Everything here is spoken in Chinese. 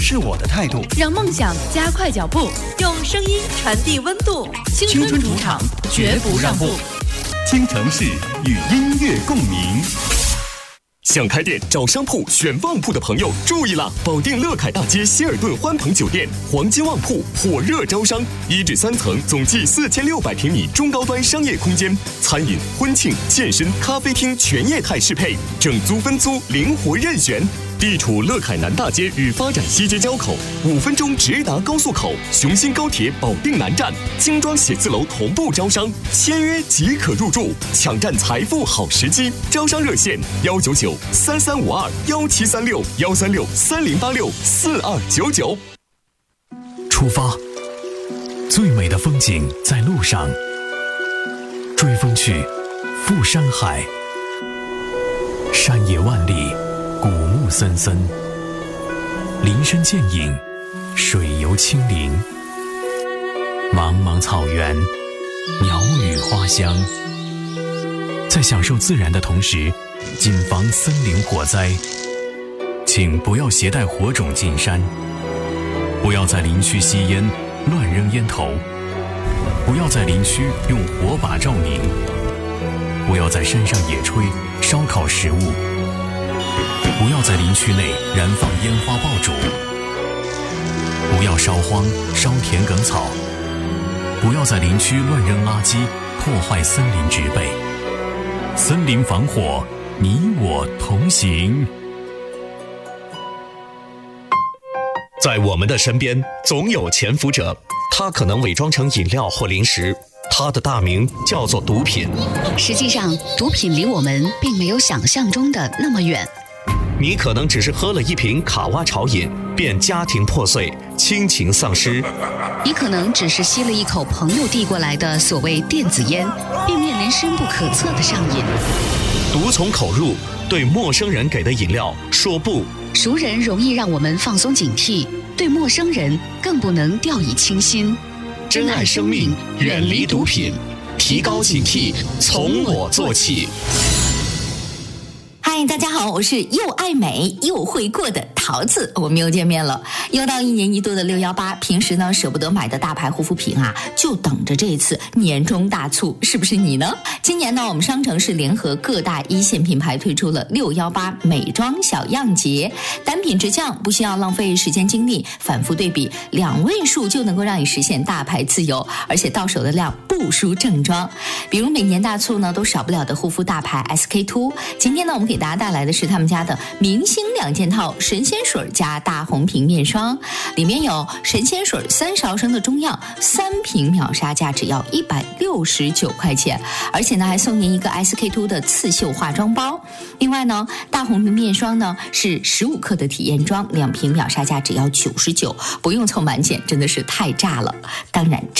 是我的态度， 让梦想加快脚步，用声音传递温度。青春主场，绝不让步。 倾城市与音乐共鸣。 想开店找商铺选旺铺的朋友注意了！保定乐凯大街希尔顿欢朋酒店黄金旺铺火热招商，1至3层，总计4600平米中高端商业空间，餐饮、婚庆、健身、咖啡厅全业态适配，整租分租灵活任选。地处乐凯南大街与发展西街交口，5分钟直达高速口，雄心高铁保定南站，精装写字楼同步招商，签约即可入住，抢占财富好时机。招商热线：199-3352-1736-136-3086-4299。 出发，最美的风景在路上。追风去，赴山海，山野万里，古木森森，林深见影，水游清灵。茫茫草原，鸟语花香。在享受自然的同时，谨防森林火灾。请不要携带火种进山，不要在林区吸烟、乱扔烟头，不要在林区用火把照明，不要在山上野炊、烧烤食物，不要在林区内燃放烟花爆竹，不要烧荒、烧田埂草，不要在林区乱扔垃圾，破坏森林植被。森林防火，你我同行。 在我们的身边，总有潜伏者，他可能伪装成饮料或零食，他的大名叫做毒品。 实际上，毒品离我们并没有想象中的那么远。 你可能只是喝了一瓶卡哇潮饮，便家庭破碎，亲情丧失。 你可能只是吸了一口朋友递过来的所谓电子烟，便面临深不可测的上瘾。 毒从口入，对陌生人给的饮料说不。 熟人容易让我们放松警惕，对陌生人更不能掉以轻心。 珍爱生命，远离毒品，提高警惕，从我做起。 嗨，大家好，我是又爱美又会过的桃子，我们又见面了。又到1年1度的618，平时呢舍不得买的大牌护肤品啊，就等着这次年终大促，是不是你呢？今年呢，我们商城是联合各大一线品牌推出了618美妆小样节，单品直降，不需要浪费时间精力反复对比，2位数就能够让你实现大牌自由，而且到手的量不输正装。比如每年大促呢都少不了的护肤大牌 SK-II， 今天呢我们给大家带来的是他们家的明星2件套神仙水加大红瓶面霜，里面有神仙水3勺升的中药，3瓶秒杀价只要169块钱，而且呢还送您一个 SK-II 的刺绣化妆包。另外呢，大红瓶面霜呢是15克的体验装，2瓶秒杀价只要99，不用凑满减，真的是太炸了。当然